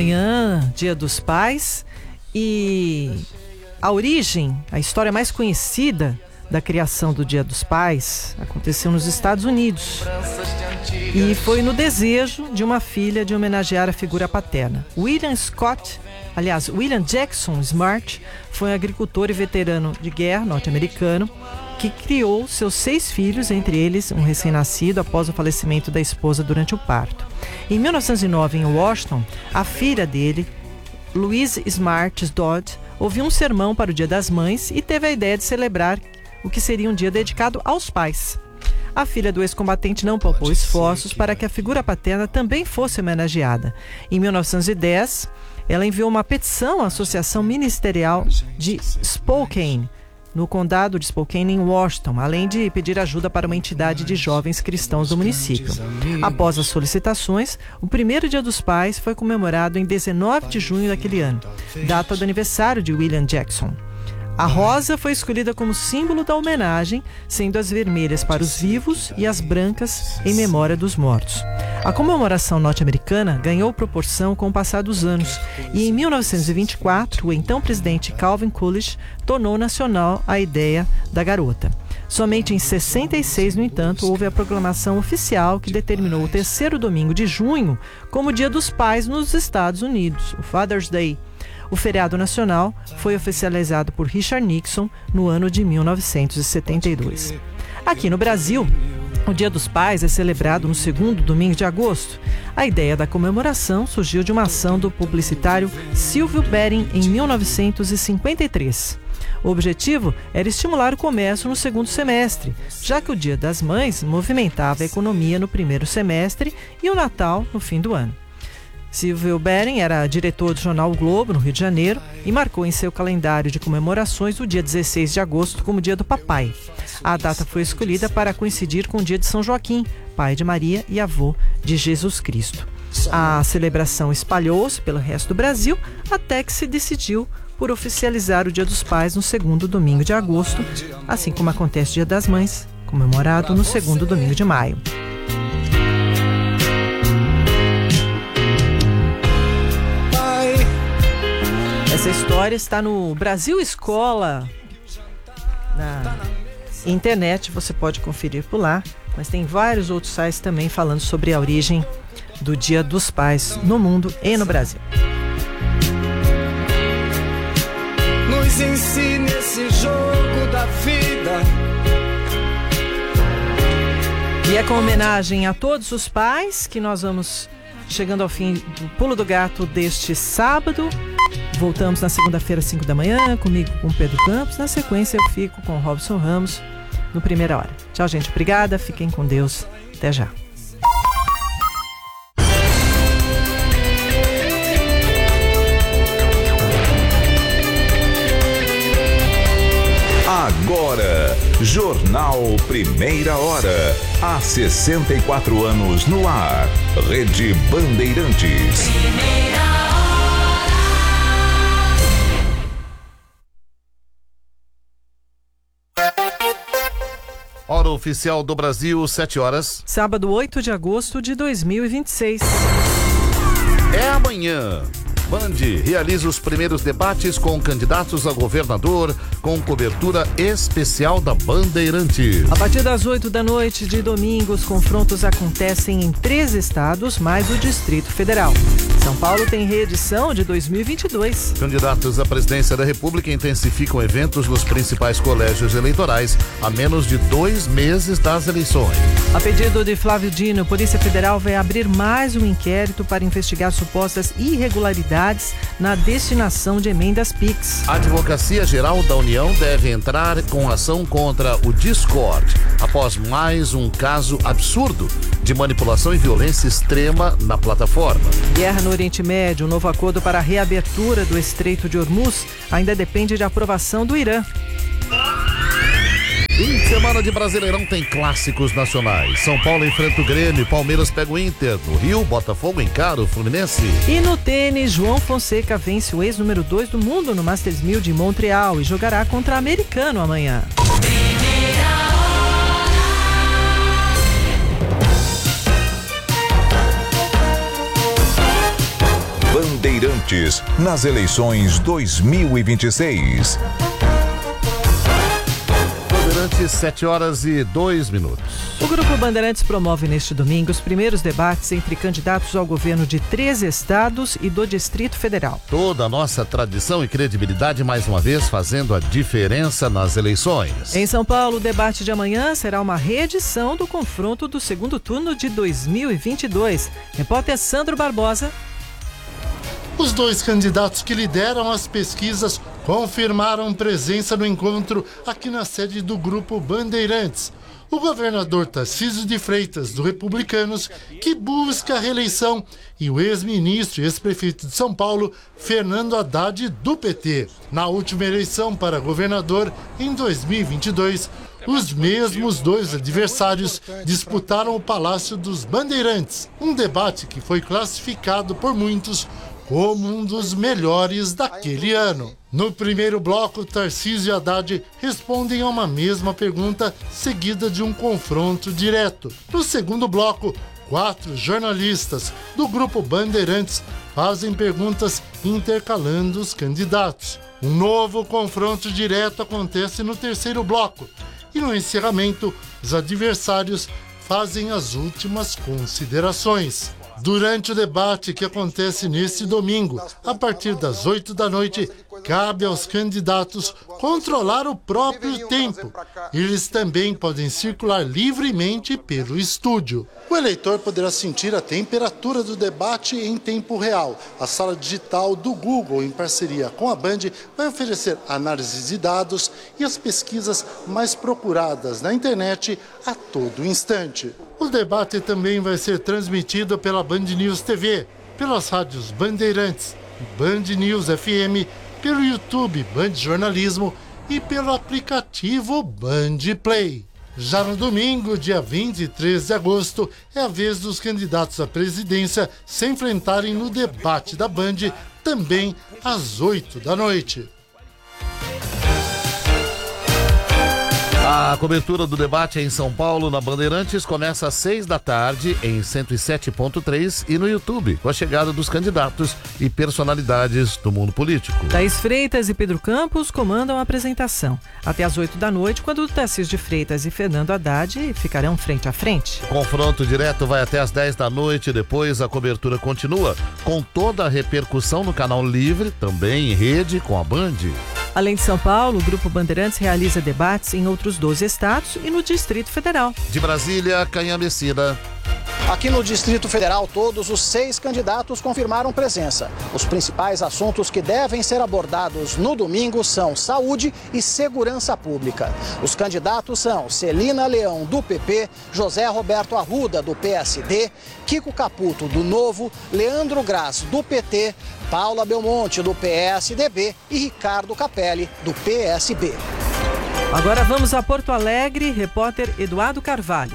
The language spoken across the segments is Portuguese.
Amanhã, Dia dos Pais, e a origem, a história mais conhecida da criação do Dia dos Pais aconteceu nos Estados Unidos. E foi no desejo de uma filha de homenagear a figura paterna. William Jackson Smart foi um agricultor e veterano de guerra norte-americano que criou seus 6 filhos, entre eles um recém-nascido, após o falecimento da esposa durante o parto. Em 1909, em Washington, a filha dele, Louise Smart Dodd, ouviu um sermão para o Dia das Mães e teve a ideia de celebrar o que seria um dia dedicado aos pais. A filha do ex-combatente não poupou esforços para que a figura paterna também fosse homenageada. Em 1910, ela enviou uma petição à Associação Ministerial de Spokane, no condado de Spokane, em Washington, além de pedir ajuda para uma entidade de jovens cristãos do município. Após as solicitações, o primeiro Dia dos Pais foi comemorado em 19 de junho daquele ano, data do aniversário de William Jackson. A rosa foi escolhida como símbolo da homenagem, sendo as vermelhas para os vivos e as brancas em memória dos mortos. A comemoração norte-americana ganhou proporção com o passar dos anos e, em 1924, o então presidente Calvin Coolidge tornou nacional a ideia da garota. Somente em 66, no entanto, houve a proclamação oficial que determinou o terceiro domingo de junho como Dia dos Pais nos Estados Unidos, o Father's Day. O feriado nacional foi oficializado por Richard Nixon no ano de 1972. Aqui no Brasil, o Dia dos Pais é celebrado no segundo domingo de agosto. A ideia da comemoração surgiu de uma ação do publicitário Silvio Bering em 1953. O objetivo era estimular o comércio no segundo semestre, já que o Dia das Mães movimentava a economia no primeiro semestre e o Natal no fim do ano. Silvio Bering era diretor do jornal O Globo, no Rio de Janeiro, e marcou em seu calendário de comemorações o dia 16 de agosto como Dia do Papai. A data foi escolhida para coincidir com o dia de São Joaquim, pai de Maria e avô de Jesus Cristo. A celebração espalhou-se pelo resto do Brasil até que se decidiu por oficializar o Dia dos Pais no segundo domingo de agosto, assim como acontece o Dia das Mães, comemorado no segundo domingo de maio. Essa história está no Brasil Escola, na internet, você pode conferir por lá, mas tem vários outros sites também falando sobre a origem do Dia dos Pais no mundo e no Brasil. Nos ensine esse jogo da vida. E é com homenagem a todos os pais que nós vamos chegando ao fim do Pulo do Gato deste sábado. Voltamos na segunda-feira, 5 da manhã, comigo, com o Pedro Campos. Na sequência, eu fico com o Robson Ramos no Primeira Hora. Tchau, gente. Obrigada. Fiquem com Deus. Até já. Agora, Jornal Primeira Hora. Há 64 anos no ar. Rede Bandeirantes. Hora oficial do Brasil, 7 horas. Sábado, 8 de agosto de 2026. É amanhã. Band realiza os primeiros debates com candidatos a governador com cobertura especial da Bandeirantes. A partir das 8 da noite de domingo, os confrontos acontecem em 3 estados, mais o Distrito Federal. São Paulo tem reedição de 2022. Candidatos à presidência da República intensificam eventos nos principais colégios eleitorais a menos de 2 meses das eleições. A pedido de Flávio Dino, a Polícia Federal vai abrir mais um inquérito para investigar supostas irregularidades na destinação de emendas PIX. A Advocacia Geral da União deve entrar com ação contra o Discord, após mais um caso absurdo de manipulação e violência extrema na plataforma. Guerra no Oriente Médio, um novo acordo para a reabertura do Estreito de Hormuz ainda depende de aprovação do Irã. Fim de semana de Brasileirão tem clássicos nacionais. São Paulo enfrenta o Grêmio, Palmeiras pega o Inter. No Rio, Botafogo encara o Fluminense. E no tênis, João Fonseca vence o ex-número 2 do mundo no Masters 1000 de Montreal e jogará contra americano amanhã. Bandeirantes nas eleições 2026. Bandeirantes, 7h02. O Grupo Bandeirantes promove neste domingo os primeiros debates entre candidatos ao governo de 13 estados e do Distrito Federal. Toda a nossa tradição e credibilidade, mais uma vez, fazendo a diferença nas eleições. Em São Paulo, o debate de amanhã será uma reedição do confronto do segundo turno de 2022. Repórter Sandro Barbosa. Os dois candidatos que lideram as pesquisas confirmaram presença no encontro aqui na sede do Grupo Bandeirantes. O governador Tarcísio de Freitas, do Republicanos, que busca a reeleição, e o ex-ministro e ex-prefeito de São Paulo, Fernando Haddad, do PT. Na última eleição para governador, em 2022, os mesmos dois adversários disputaram o Palácio dos Bandeirantes, um debate que foi classificado por muitos como um dos melhores daquele ano. No primeiro bloco, Tarcísio e Haddad respondem a uma mesma pergunta, seguida de um confronto direto. No segundo bloco, 4 jornalistas do Grupo Bandeirantes fazem perguntas intercalando os candidatos. Um novo confronto direto acontece no terceiro bloco. E no encerramento, os adversários fazem as últimas considerações. Durante o debate que acontece neste domingo, a partir das 8 da noite, cabe aos candidatos controlar o próprio tempo. Eles também podem circular livremente pelo estúdio. O eleitor poderá sentir a temperatura do debate em tempo real. A sala digital do Google, em parceria com a Band, vai oferecer análise de dados e as pesquisas mais procuradas na internet a todo instante. O debate também vai ser transmitido pela Band News TV, pelas rádios Bandeirantes, Band News FM, pelo YouTube Band Jornalismo e pelo aplicativo Band Play. Já no domingo, dia 23 de agosto, é a vez dos candidatos à presidência se enfrentarem no debate da Band, também às 8 da noite. A cobertura do debate em São Paulo, na Bandeirantes, começa às 6 da tarde em 107.3 e no YouTube, com a chegada dos candidatos e personalidades do mundo político. Thaís Freitas e Pedro Campos comandam a apresentação. Até às 8 da noite, quando Tarcísio de Freitas e Fernando Haddad ficarão frente a frente. O confronto direto vai até às 10 da noite, depois a cobertura continua, com toda a repercussão no canal Livre, também em rede com a Band. Além de São Paulo, o Grupo Bandeirantes realiza debates em outros 12 estados e no Distrito Federal. De Brasília, Canhã Messina. Aqui no Distrito Federal, todos os 6 candidatos confirmaram presença. Os principais assuntos que devem ser abordados no domingo são saúde e segurança pública. Os candidatos são Celina Leão, do PP, José Roberto Arruda, do PSD, Kiko Caputo, do Novo, Leandro Graz, do PT, Paula Belmonte, do PSDB e Ricardo Capelli, do PSB. Agora vamos a Porto Alegre, repórter Eduardo Carvalho.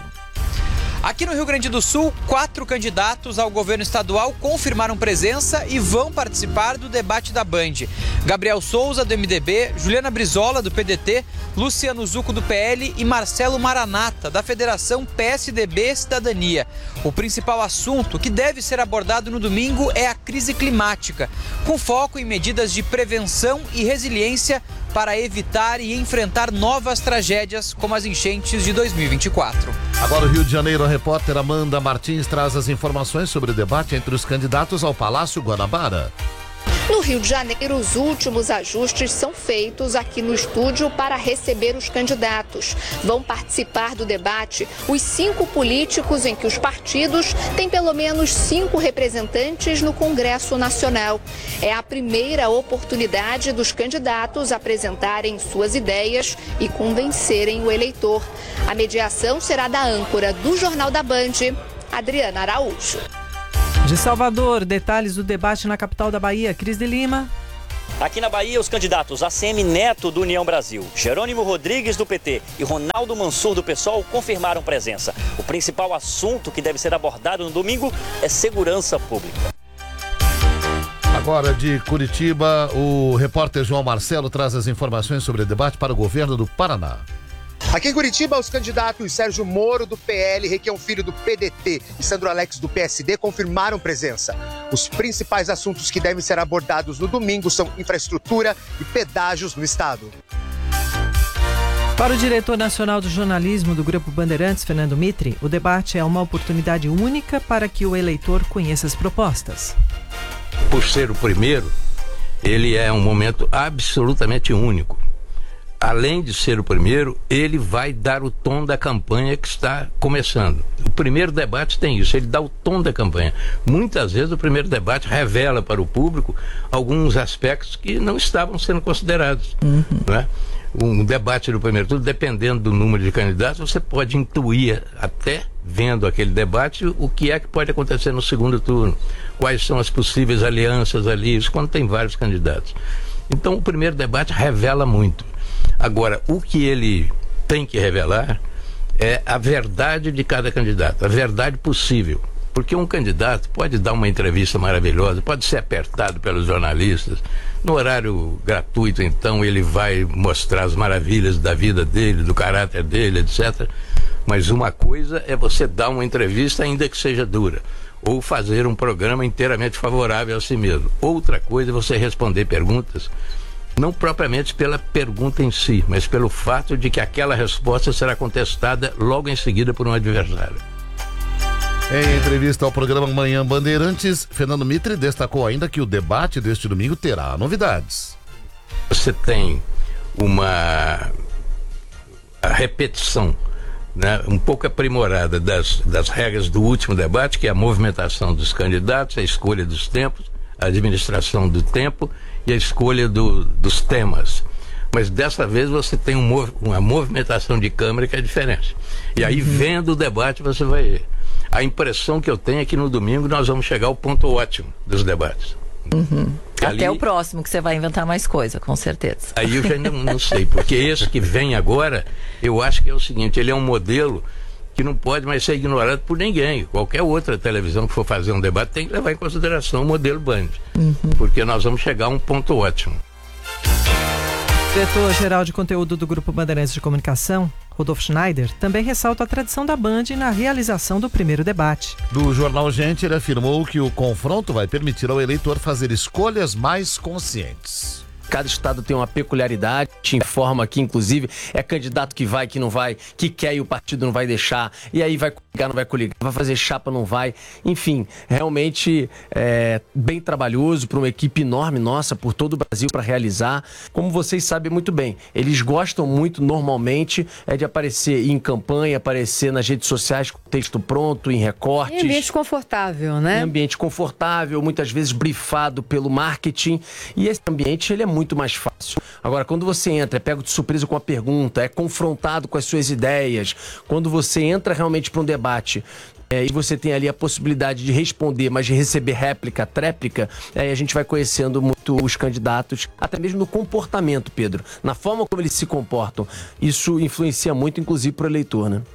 Aqui no Rio Grande do Sul, 4 candidatos ao governo estadual confirmaram presença e vão participar do debate da Band. Gabriel Souza, do MDB, Juliana Brizola, do PDT, Luciano Zucco, do PL e Marcelo Maranata, da Federação PSDB Cidadania. O principal assunto que deve ser abordado no domingo é a crise climática, com foco em medidas de prevenção e resiliência para evitar e enfrentar novas tragédias como as enchentes de 2024. Agora o Rio de Janeiro, a repórter Amanda Martins traz as informações sobre o debate entre os candidatos ao Palácio Guanabara. No Rio de Janeiro, os últimos ajustes são feitos aqui no estúdio para receber os candidatos. Vão participar do debate os 5 políticos em que os partidos têm pelo menos 5 representantes no Congresso Nacional. É a primeira oportunidade dos candidatos apresentarem suas ideias e convencerem o eleitor. A mediação será da âncora do Jornal da Band, Adriana Araújo. De Salvador, detalhes do debate na capital da Bahia, Cris de Lima. Aqui na Bahia, os candidatos ACM Neto, do União Brasil, Jerônimo Rodrigues, do PT e Ronaldo Mansur, do PSOL, confirmaram presença. O principal assunto que deve ser abordado no domingo é segurança pública. Agora de Curitiba, o repórter João Marcelo traz as informações sobre o debate para o governo do Paraná. Aqui em Curitiba, os candidatos Sérgio Moro, do PL, Requião Filho, do PDT e Sandro Alex, do PSD, confirmaram presença. Os principais assuntos que devem ser abordados no domingo são infraestrutura e pedágios no estado. Para o diretor nacional de jornalismo do Grupo Bandeirantes, Fernando Mitre, o debate é uma oportunidade única para que o eleitor conheça as propostas. Por ser o primeiro, ele é um momento absolutamente único. Além de ser o primeiro, ele vai dar o tom da campanha que está começando. O primeiro debate tem isso, ele dá o tom da campanha. Muitas vezes o primeiro debate revela para o público alguns aspectos que não estavam sendo considerados. Né? Um debate do primeiro turno, dependendo do número de candidatos, você pode intuir, até vendo aquele debate, o que é que pode acontecer no segundo turno. Quais são as possíveis alianças ali, isso quando tem vários candidatos. Então o primeiro debate revela muito. Agora, o que ele tem que revelar é a verdade de cada candidato, a verdade possível. Porque um candidato pode dar uma entrevista maravilhosa, pode ser apertado pelos jornalistas, no horário gratuito, então, ele vai mostrar as maravilhas da vida dele, do caráter dele, etc. Mas uma coisa é você dar uma entrevista, ainda que seja dura, ou fazer um programa inteiramente favorável a si mesmo. Outra coisa é você responder perguntas, não propriamente pela pergunta em si, mas pelo fato de que aquela resposta será contestada logo em seguida por um adversário. Em entrevista ao programa Manhã Bandeirantes, Fernando Mitre destacou ainda que o debate deste domingo terá novidades. Você tem uma repetição, né, um pouco aprimorada das regras do último debate, que é a movimentação dos candidatos, a escolha dos tempos, a administração do tempo e a escolha dos temas. Mas dessa vez você tem uma movimentação de câmera que é diferente. E aí, vendo o debate, você vai ver. A impressão que eu tenho é que no domingo nós vamos chegar ao ponto ótimo dos debates. Até o próximo, que você vai inventar mais coisa, com certeza. Aí eu já não sei, porque esse que vem agora, eu acho que é o seguinte, ele é um modelo que não pode mais ser ignorado por ninguém. Qualquer outra televisão que for fazer um debate tem que levar em consideração o modelo Band, porque nós vamos chegar a um ponto ótimo. Diretor-geral de conteúdo do Grupo Bandeirantes de Comunicação, Rodolfo Schneider, também ressalta a tradição da Band na realização do primeiro debate. Do jornal Gente, ele afirmou que o confronto vai permitir ao eleitor fazer escolhas mais conscientes. Cada estado tem uma peculiaridade, te informa que, inclusive, é candidato que vai, que não vai, que quer e o partido não vai deixar, e aí vai coligar, não vai coligar, vai fazer chapa, não vai. Enfim, realmente é bem trabalhoso para uma equipe enorme nossa, por todo o Brasil, para realizar. Como vocês sabem muito bem, eles gostam muito, normalmente, de aparecer em campanha, aparecer nas redes sociais com texto pronto, em recortes. Em ambiente confortável, né? Em ambiente confortável, muitas vezes brifado pelo marketing, e esse ambiente, ele é muito mais fácil. Agora, quando você entra, é pego de surpresa com a pergunta, é confrontado com as suas ideias, quando você entra realmente para um debate e você tem ali a possibilidade de responder, mas de receber réplica, tréplica, aí a gente vai conhecendo muito os candidatos, até mesmo no comportamento, Pedro, na forma como eles se comportam. Isso influencia muito, inclusive, para o eleitor, né?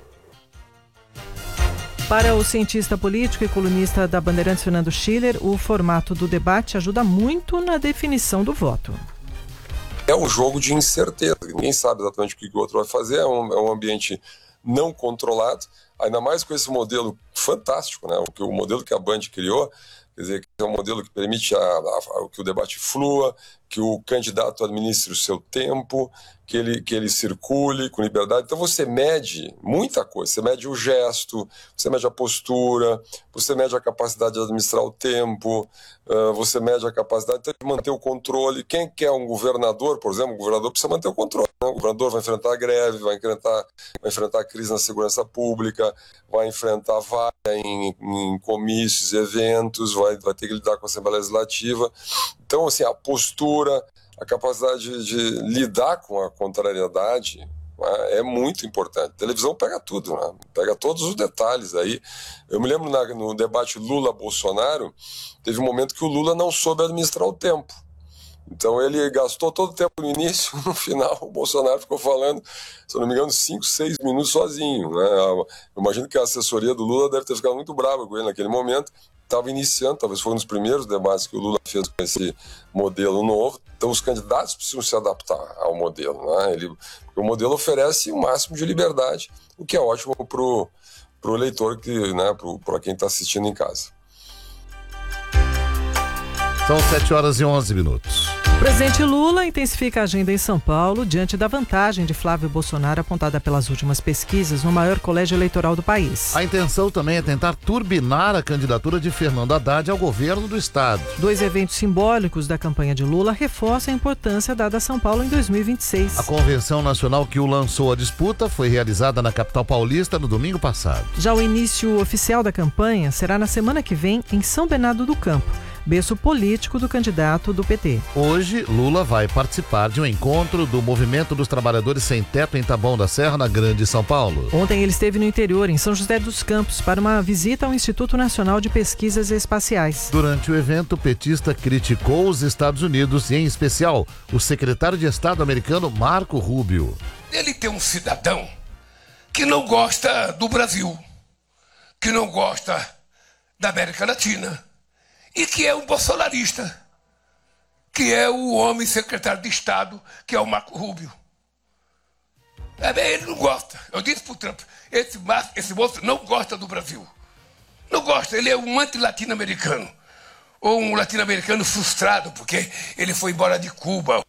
Para o cientista político e colunista da Bandeirantes, Fernando Schiller, o formato do debate ajuda muito na definição do voto. É um jogo de incerteza, ninguém sabe exatamente o que o outro vai fazer, é um ambiente não controlado, ainda mais com esse modelo fantástico, né? O modelo que a Band criou, quer dizer, que é um modelo que permite que o debate flua, que o candidato administre o seu tempo, que ele circule com liberdade. Então você mede muita coisa, você mede o gesto, você mede a postura, você mede a capacidade de administrar o tempo, você mede a capacidade de manter o controle. Quem quer um governador, por exemplo, o governador precisa manter o controle. O governador vai enfrentar a greve, vai enfrentar a crise na segurança pública, vai enfrentar vaga em comícios, eventos, vai ter que lidar com a Assembleia Legislativa. Então, assim, a postura, a capacidade de lidar com a contrariedade, né, é muito importante. A televisão pega tudo, né? Pega todos os detalhes aí. Eu me lembro no debate Lula-Bolsonaro, teve um momento que o Lula não soube administrar o tempo. Então ele gastou todo o tempo no início, no final o Bolsonaro ficou falando, se eu não me engano, 5, 6 minutos sozinho, né? Eu imagino que a assessoria do Lula deve ter ficado muito brava com ele naquele momento, estava iniciando, talvez foi um dos primeiros debates que o Lula fez com esse modelo novo. Então os candidatos precisam se adaptar ao modelo, né? O modelo oferece o máximo de liberdade, o que é ótimo para o eleitor, né, para quem está assistindo em casa. São 7h11. O presidente Lula intensifica a agenda em São Paulo diante da vantagem de Flávio Bolsonaro apontada pelas últimas pesquisas no maior colégio eleitoral do país. A intenção também é tentar turbinar a candidatura de Fernando Haddad ao governo do estado. 2 eventos simbólicos da campanha de Lula reforçam a importância dada a São Paulo em 2026. A convenção nacional que o lançou à disputa foi realizada na capital paulista no domingo passado. Já o início oficial da campanha será na semana que vem em São Bernardo do Campo, berço político do candidato do PT. Hoje, Lula vai participar de um encontro do Movimento dos Trabalhadores Sem Teto em Taboão da Serra, na Grande São Paulo. Ontem ele esteve no interior, em São José dos Campos, para uma visita ao Instituto Nacional de Pesquisas Espaciais. Durante o evento, o petista criticou os Estados Unidos e, em especial, o secretário de Estado americano Marco Rubio. Ele tem um cidadão que não gosta do Brasil, que não gosta da América Latina, e que é um bolsonarista, que é o homem secretário de Estado, que é o Marco Rubio. Ele não gosta. Eu disse para o Trump, esse moço não gosta do Brasil. Não gosta, ele é um anti-latino-americano. Ou um latino-americano frustrado, porque ele foi embora de Cuba.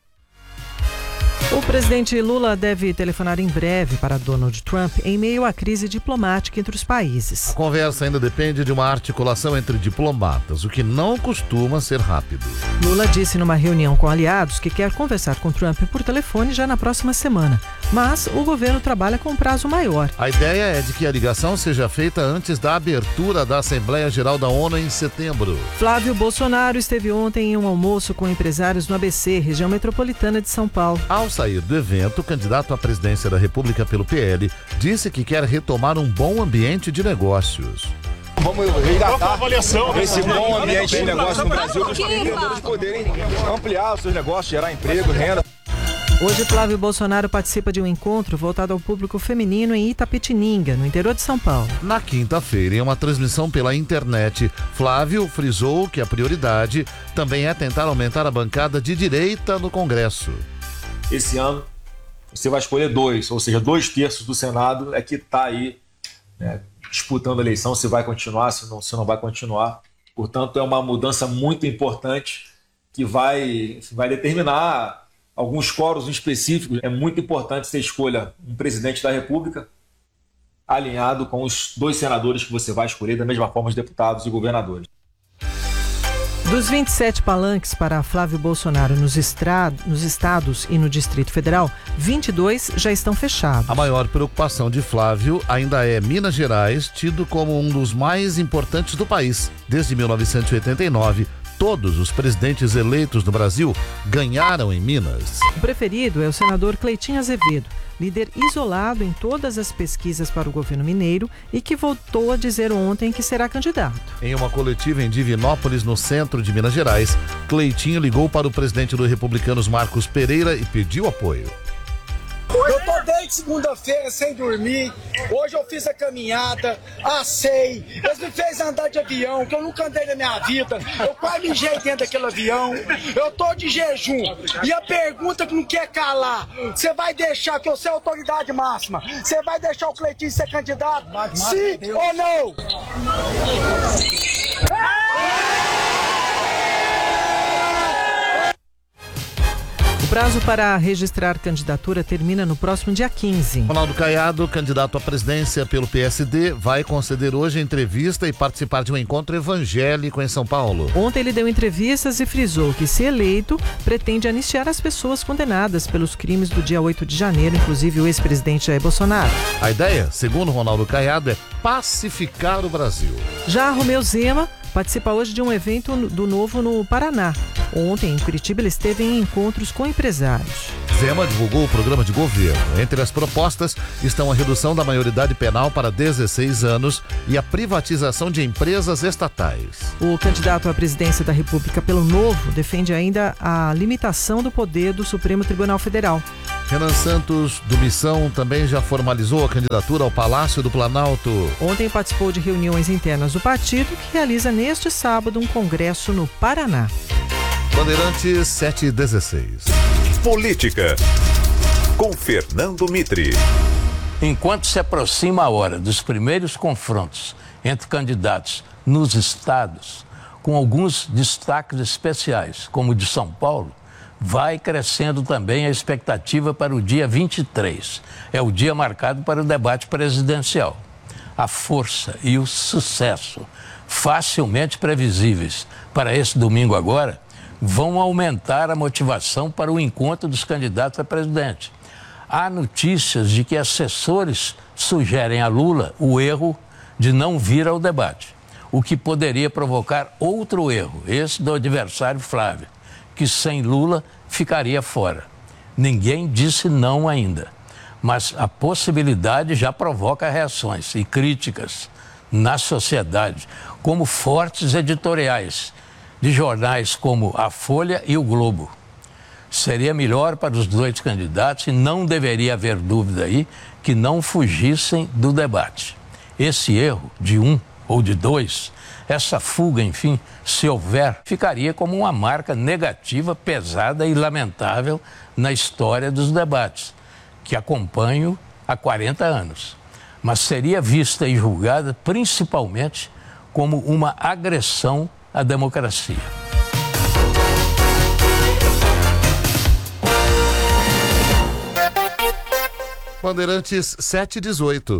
O presidente Lula deve telefonar em breve para Donald Trump em meio à crise diplomática entre os países. A conversa ainda depende de uma articulação entre diplomatas, o que não costuma ser rápido. Lula disse numa reunião com aliados que quer conversar com Trump por telefone já na próxima semana, mas o governo trabalha com um prazo maior. A ideia é de que a ligação seja feita antes da abertura da Assembleia Geral da ONU em setembro. Flávio Bolsonaro esteve ontem em um almoço com empresários no ABC, região metropolitana de São Paulo. Ao sair do evento, o candidato à presidência da República pelo PL disse que quer retomar um bom ambiente de negócios. Vamos resgatar esse bom ambiente de negócio no Brasil, para os empreendedores poderem ampliar os seus negócios, gerar emprego, renda. Hoje, Flávio Bolsonaro participa de um encontro voltado ao público feminino em Itapetininga, no interior de São Paulo. Na quinta-feira, em uma transmissão pela internet, Flávio frisou que a prioridade também é tentar aumentar a bancada de direita no Congresso. Esse ano, você vai escolher 2, ou seja, 2/3 do Senado é que está aí, né, disputando a eleição, se vai continuar, se não vai continuar. Portanto, é uma mudança muito importante que vai determinar alguns quóruns específicos. É muito importante que você escolha um presidente da República alinhado com os 2 senadores que você vai escolher, da mesma forma os deputados e governadores. Dos 27 palanques para Flávio Bolsonaro nos estados e no Distrito Federal, 22 já estão fechados. A maior preocupação de Flávio ainda é Minas Gerais, tido como um dos mais importantes do país. Desde 1989, todos os presidentes eleitos no Brasil ganharam em Minas. O preferido é o senador Cleitinho Azevedo, líder isolado em todas as pesquisas para o governo mineiro e que voltou a dizer ontem que será candidato. Em uma coletiva em Divinópolis, no centro de Minas Gerais, Cleitinho ligou para o presidente dos Republicanos, Marcos Pereira, e pediu apoio. Eu tô desde segunda-feira sem dormir. Hoje eu fiz a caminhada, assei. Eles me fez andar de avião, que eu nunca andei na minha vida. Eu quase mijei dentro daquele avião. Eu tô de jejum. E a pergunta que não quer calar: você vai deixar, que eu sou a autoridade máxima, você vai deixar o Cleitinho ser candidato? Sim ou não? O prazo para registrar candidatura termina no próximo dia 15. Ronaldo Caiado, candidato à presidência pelo PSD, vai conceder hoje entrevista e participar de um encontro evangélico em São Paulo. Ontem ele deu entrevistas e frisou que, se eleito, pretende anistiar as pessoas condenadas pelos crimes do dia 8 de janeiro, inclusive o ex-presidente Jair Bolsonaro. A ideia, segundo Ronaldo Caiado, é pacificar o Brasil. Já Romeu Zema participa hoje de um evento do Novo no Paraná. Ontem, em Curitiba, ele esteve em encontros com empresários. Zema divulgou o programa de governo. Entre as propostas estão a redução da maioridade penal para 16 anos e a privatização de empresas estatais. O candidato à presidência da República pelo Novo defende ainda a limitação do poder do Supremo Tribunal Federal. Renan Santos, do Missão, também já formalizou a candidatura ao Palácio do Planalto. Ontem participou de reuniões internas do partido, que realiza neste sábado um congresso no Paraná. Bandeirantes 7h16. Política, com Fernando Mitre. Enquanto se aproxima a hora dos primeiros confrontos entre candidatos nos estados, com alguns destaques especiais, como o de São Paulo, vai crescendo também a expectativa para o dia 23. É o dia marcado para o debate presidencial. A força e o sucesso, facilmente previsíveis para esse domingo agora, vão aumentar a motivação para o encontro dos candidatos a presidente. Há notícias de que assessores sugerem a Lula o erro de não vir ao debate, o que poderia provocar outro erro, esse do adversário Flávio, que sem Lula ficaria fora. Ninguém disse não ainda, mas a possibilidade já provoca reações e críticas na sociedade, como fortes editoriais de jornais como a Folha e o Globo. Seria melhor para os dois candidatos, e não deveria haver dúvida aí, que não fugissem do debate. Esse erro de um ou de dois, essa fuga, enfim, se houver, ficaria como uma marca negativa, pesada e lamentável na história dos debates, que acompanho há 40 anos. Mas seria vista e julgada principalmente como uma agressão à democracia. Bandeirantes 7h18.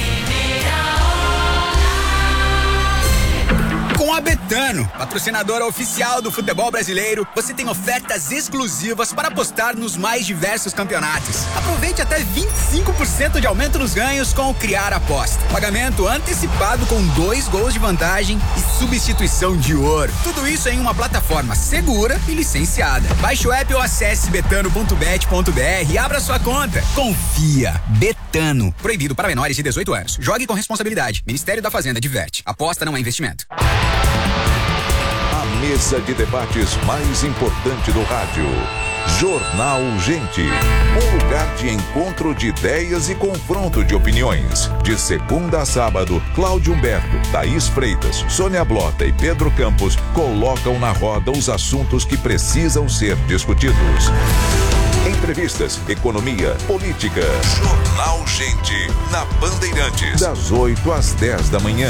Com a Betano, patrocinadora oficial do futebol brasileiro, você tem ofertas exclusivas para apostar nos mais diversos campeonatos. Aproveite até 25% de aumento nos ganhos com o Criar Aposta. Pagamento antecipado com 2 gols de vantagem e substituição de ouro. Tudo isso em uma plataforma segura e licenciada. Baixe o app ou acesse betano.bet.br e abra sua conta. Confia. Betano. Proibido para menores de 18 anos. Jogue com responsabilidade. Ministério da Fazenda diverte. Aposta não é investimento. A mesa de debates mais importante do rádio. Jornal Gente. Um lugar de encontro de ideias e confronto de opiniões. De segunda a sábado, Cláudio Humberto, Thaís Freitas, Sônia Blota e Pedro Campos colocam na roda os assuntos que precisam ser discutidos. Entrevistas, economia, política. Jornal Gente, na Bandeirantes. Das 8 às 10 da manhã.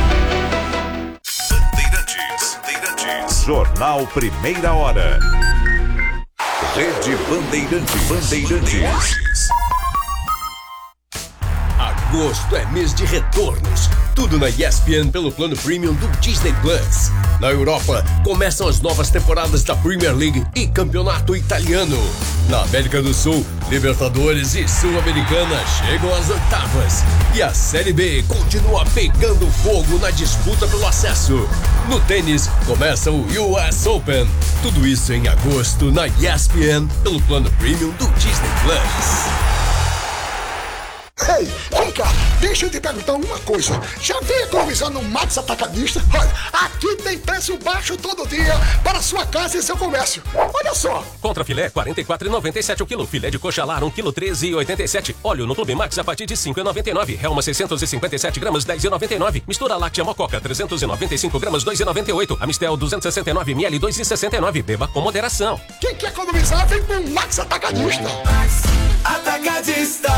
Bandeirantes. Jornal Primeira Hora. Rede Bandeirantes. Agosto é mês de retornos. Tudo na ESPN pelo plano premium do Disney Plus. Na Europa, começam as novas temporadas da Premier League e Campeonato Italiano. Na América do Sul, Libertadores e Sul-Americana chegam às oitavas. E a Série B continua pegando fogo na disputa pelo acesso. No tênis, começa o US Open. Tudo isso em agosto na ESPN pelo plano premium do Disney Plus. Ei, vem cá, deixa eu te perguntar uma coisa. Já veio economizando no Max Atacadista? Olha, aqui tem preço baixo todo dia para sua casa e seu comércio. Olha só. Contra filé, R$ 44,97 o quilo. Filé de coxa lar, 1 kg, R$ 13,87. Óleo no Clube Max a partir de R$ 5,99. Relma 657 gramas, R$ 10,99. Mistura láctea Mococa, 395 gramas, R$ 2,98. Amistel 269 ml, R$ 2,69. Beba com moderação. Quem quer economizar, vem pro Max Atacadista. Max Atacadista.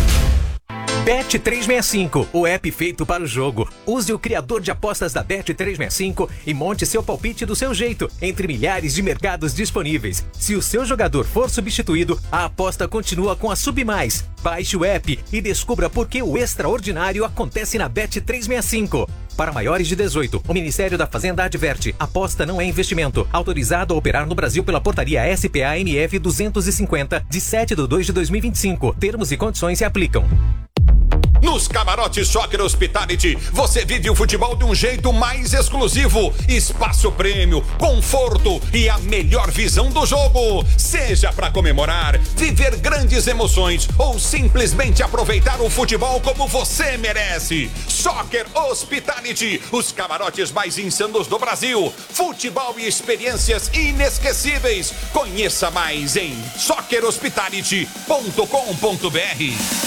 Bet365, o app feito para o jogo. Use o criador de apostas da Bet365 e monte seu palpite do seu jeito, entre milhares de mercados disponíveis. Se o seu jogador for substituído, a aposta continua com a Submais. Baixe o app e descubra por que o extraordinário acontece na Bet365. Para maiores de 18, o Ministério da Fazenda adverte: aposta não é investimento. Autorizado a operar no Brasil pela portaria SPA-MF 250, de 7/2/2025. Termos e condições se aplicam. Nos camarotes Soccer Hospitality, você vive o futebol de um jeito mais exclusivo. Espaço prêmio, conforto e a melhor visão do jogo. Seja para comemorar, viver grandes emoções ou simplesmente aproveitar o futebol como você merece. Soccer Hospitality, os camarotes mais insanos do Brasil. Futebol e experiências inesquecíveis. Conheça mais em soccerhospitality.com.br.